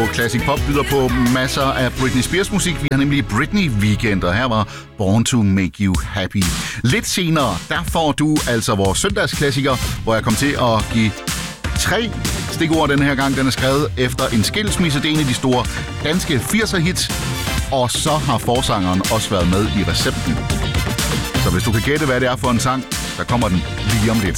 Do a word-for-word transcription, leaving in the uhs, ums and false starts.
Classic Pop byder på masser af Britney Spears musik. Vi har nemlig Britney Weekend, og her var Born to Make You Happy. Lidt senere, der får du altså vores søndagsklassiker, hvor jeg kom til at give tre stikord den her gang. Den er skrevet efter en skilsmisse. Det er en af de store danske firser-hits. Og så har forsangeren også været med i recepten. Så hvis du kan gætte, hvad det er for en sang, så kommer den lige om lidt.